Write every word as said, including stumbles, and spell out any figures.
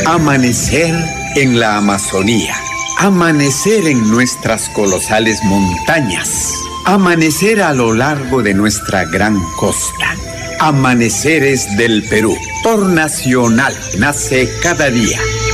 Amanecer en la Amazonía. Amanecer en nuestras colosales montañas. Amanecer a lo largo de nuestra gran costa. Amaneceres del Perú. Por Nacional nace cada día.